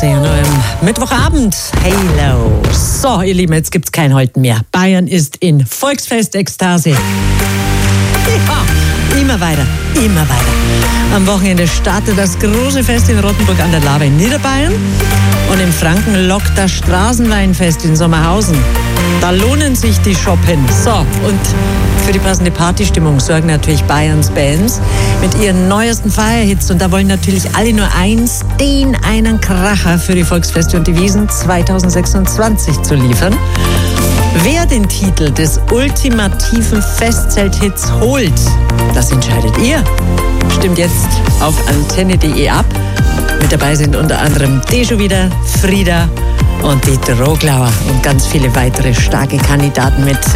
an eurem Mittwochabend. Hello. So, ihr Lieben, jetzt gibt's kein Halten mehr. Bayern ist in Volksfest-Ekstase. Ja, immer weiter, immer weiter. Am Wochenende startet das große Fest in Rottenburg an der Laber in Niederbayern. Und in Franken lockt das Straßenweinfest in Sommerhausen. Da lohnen sich die Shoppen. So, und für die passende Partystimmung sorgen natürlich Bayerns Bands mit ihren neuesten Feierhits. Und da wollen natürlich alle nur eins, den einen Kracher für die Volksfeste und die Wiesn 2026 zu liefern. Wer den Titel des ultimativen Festzelt-Hits holt, das entscheidet ihr. Stimmt jetzt auf antenne.de ab. Mit dabei sind unter anderem Dejo wieder, Frieda und die Droglauer und ganz viele weitere starke Kandidaten mit